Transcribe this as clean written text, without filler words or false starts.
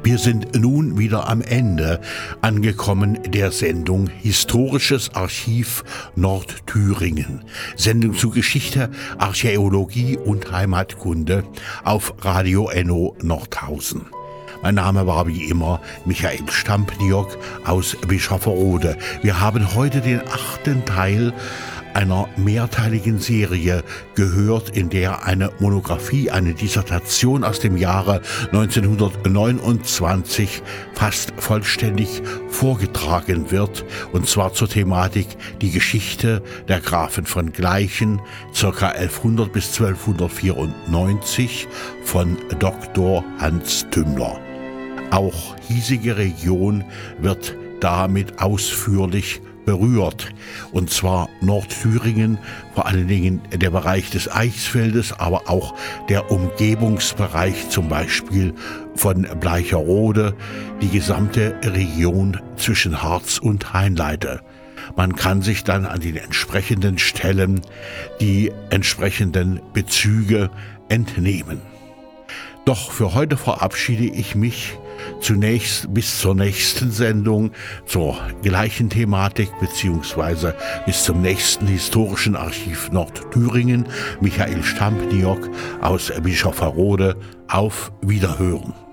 Wir sind nun wieder am Ende angekommen der Sendung Historisches Archiv Nordthüringen. Sendung zu Geschichte, Archäologie und Heimatkunde auf Radio Enno Nordhausen. Mein Name war wie immer Michael Stampniok aus Bischofferode. Wir haben heute den 8. Teil einer mehrteiligen Serie gehört, in der eine Monographie, eine Dissertation aus dem Jahre 1929 fast vollständig vorgetragen wird, und zwar zur Thematik die Geschichte der Grafen von Gleichen, ca. 1100 bis 1294 von Dr. Hans Tümmler. Auch hiesige Region wird damit ausführlich berührt, und zwar Nordthüringen, vor allen Dingen der Bereich des Eichsfeldes, aber auch der Umgebungsbereich, zum Beispiel von Bleicherode, die gesamte Region zwischen Harz und Hainleite. Man kann sich dann an den entsprechenden Stellen die entsprechenden Bezüge entnehmen. Doch für heute verabschiede ich mich zunächst bis zur nächsten Sendung zur gleichen Thematik beziehungsweise bis zum nächsten Historischen Archiv Nordthüringen. Michael Stampniok aus Bischofferode. Auf Wiederhören.